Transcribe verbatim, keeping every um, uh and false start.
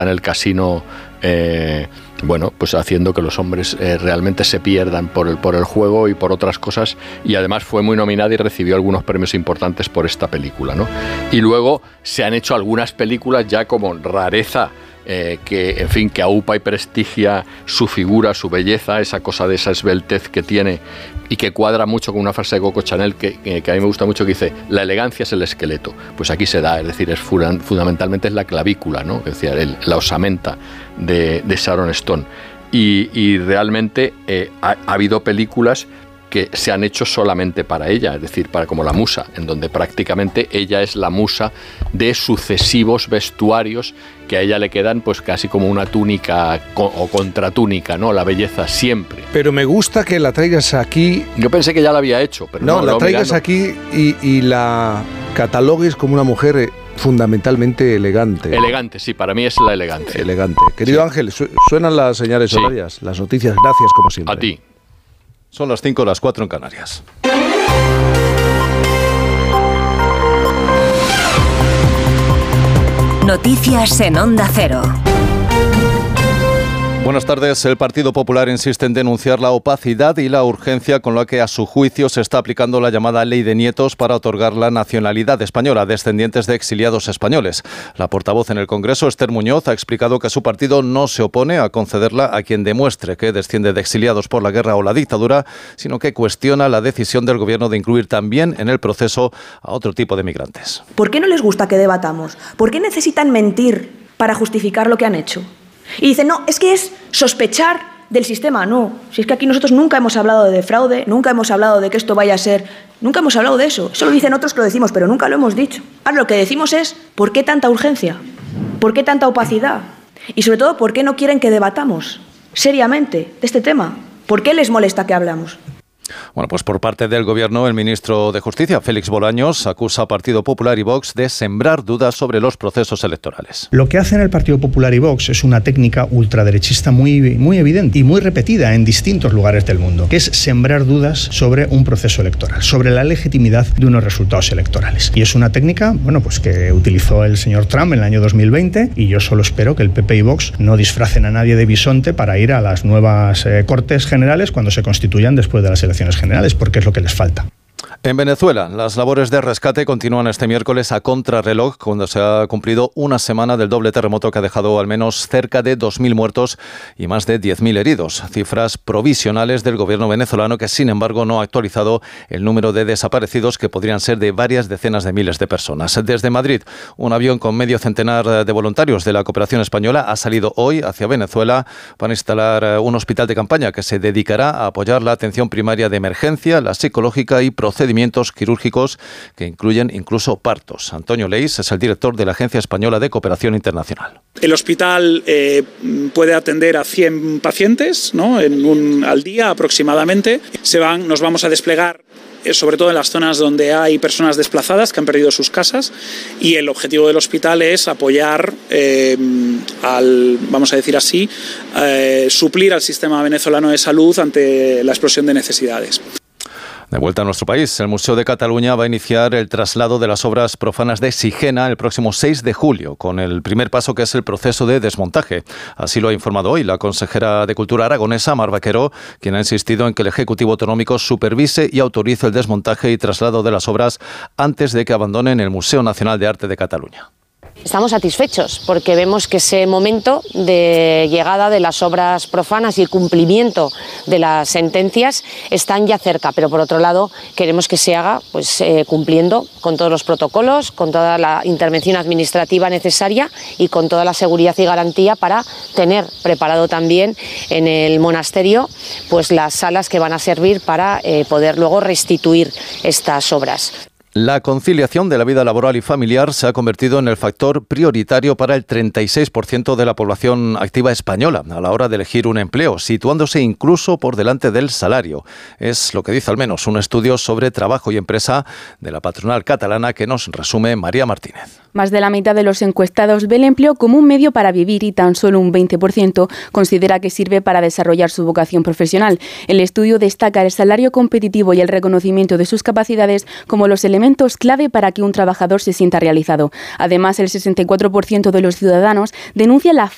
en el casino, eh, bueno, pues haciendo que los hombres eh, realmente se pierdan por el, por el juego y por otras cosas, y además fue muy nominada y recibió algunos premios importantes por esta película, ¿no? Y luego se han hecho algunas películas ya como rareza, Eh, que en fin, que aupa y prestigia su figura, su belleza, esa cosa de esa esbeltez que tiene y que cuadra mucho con una frase de Coco Chanel que, que, que a mí me gusta mucho, que dice: la elegancia es el esqueleto. Pues aquí se da, es decir, es fundamentalmente es la clavícula, ¿no? Es decir, el, la osamenta de, de Sharon Stone. Y, y realmente eh, ha, ha habido películas que se han hecho solamente para ella, es decir, para como La Musa, en donde prácticamente ella es la musa de sucesivos vestuarios que a ella le quedan pues casi como una túnica o contratúnica, ¿no? La belleza siempre. Pero me gusta que la traigas aquí. Yo pensé que ya la había hecho, pero no. No, la traigas mirando. aquí y, y la catalogues como una mujer fundamentalmente elegante. Elegante, sí, para mí es la elegancia. Elegante. Querido sí. Ángel, su suenan las señales sí. horarias, las noticias, gracias como siempre. A ti. Son las cinco, las cuatro en Canarias. Noticias en Onda Cero. Buenas tardes. El Partido Popular insiste en denunciar la opacidad y la urgencia con la que a su juicio se está aplicando la llamada Ley de Nietos para otorgar la nacionalidad española a descendientes de exiliados españoles. La portavoz en el Congreso, Esther Muñoz, ha explicado que su partido no se opone a concederla a quien demuestre que desciende de exiliados por la guerra o la dictadura, sino que cuestiona la decisión del Gobierno de incluir también en el proceso a otro tipo de migrantes. ¿Por qué no les gusta que debatamos? ¿Por qué necesitan mentir para justificar lo que han hecho? Y dicen, no, es que es sospechar del sistema. No, si es que aquí nosotros nunca hemos hablado de fraude, nunca hemos hablado de que esto vaya a ser... Nunca hemos hablado de eso. Eso lo dicen otros que lo decimos, pero nunca lo hemos dicho. Ahora lo que decimos es, ¿por qué tanta urgencia? ¿Por qué tanta opacidad? Y sobre todo, ¿por qué no quieren que debatamos seriamente de este tema? ¿Por qué les molesta que hablamos? Bueno, pues por parte del Gobierno, el ministro de Justicia, Félix Bolaños, acusa a Partido Popular y Vox de sembrar dudas sobre los procesos electorales. Lo que hacen el Partido Popular y Vox es una técnica ultraderechista muy, muy evidente y muy repetida en distintos lugares del mundo, que es sembrar dudas sobre un proceso electoral, sobre la legitimidad de unos resultados electorales. Y es una técnica, bueno, pues que utilizó el señor Trump en el año dos mil veinte, y yo solo espero que el P P y Vox no disfracen a nadie de bisonte para ir a las nuevas eh, Cortes Generales cuando se constituyan después de las elecciones generales, porque es lo que les falta. En Venezuela, las labores de rescate continúan este miércoles a contrarreloj, cuando se ha cumplido una semana del doble terremoto que ha dejado al menos cerca de dos mil muertos y más de diez mil heridos. Cifras provisionales del gobierno venezolano, que sin embargo no ha actualizado el número de desaparecidos, que podrían ser de varias decenas de miles de personas. Desde Madrid, un avión con medio centenar de voluntarios de la cooperación española ha salido hoy hacia Venezuela para instalar un hospital de campaña que se dedicará a apoyar la atención primaria de emergencia, la psicológica y procedimientos quirúrgicos que incluyen incluso partos. Antonio Leis es el director de la Agencia Española de Cooperación Internacional. El hospital eh, puede atender a cien pacientes, ¿no? en un, al día aproximadamente. Se van, nos vamos a desplegar eh, sobre todo en las zonas donde hay personas desplazadas que han perdido sus casas, y el objetivo del hospital es apoyar, eh, al, vamos a decir así, eh, suplir al sistema venezolano de salud ante la explosión de necesidades. De vuelta a nuestro país, el Museo de Cataluña va a iniciar el traslado de las obras profanas de Sigena el próximo seis de julio, con el primer paso, que es el proceso de desmontaje. Así lo ha informado hoy la consejera de Cultura aragonesa, Mar Vaquero, quien ha insistido en que el Ejecutivo Autonómico supervise y autorice el desmontaje y traslado de las obras antes de que abandonen el Museo Nacional de Arte de Cataluña. Estamos satisfechos porque vemos que ese momento de llegada de las obras profanas y el cumplimiento de las sentencias están ya cerca, pero por otro lado queremos que se haga pues, eh, cumpliendo con todos los protocolos, con toda la intervención administrativa necesaria y con toda la seguridad y garantía para tener preparado también en el monasterio pues, las salas que van a servir para eh, poder luego restituir estas obras. La conciliación de la vida laboral y familiar se ha convertido en el factor prioritario para el treinta y seis por ciento de la población activa española a la hora de elegir un empleo, situándose incluso por delante del salario. Es lo que dice al menos un estudio sobre trabajo y empresa de la patronal catalana, que nos resume María Martínez. Más de la mitad de los encuestados ve el empleo como un medio para vivir y tan solo un veinte por ciento considera que sirve para desarrollar su vocación profesional. El estudio destaca el salario competitivo y el reconocimiento de sus capacidades como los elementos clave para que un trabajador se sienta realizado. Además, el sesenta y cuatro por ciento de los ciudadanos denuncia la